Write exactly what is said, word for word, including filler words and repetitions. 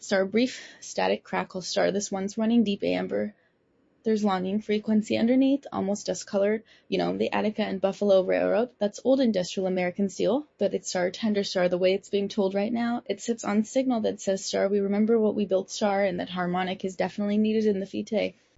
Star, brief, static crackle star. This one's running deep amber. There's longing frequency underneath, almost dust-colored. You know, the Attica and Buffalo Railroad. That's old industrial American steel, but it's Star, tender Star. The way it's being told right now, it sits on signal that says, Star, we remember what we built, Star, and that harmonic is definitely needed in the Fete.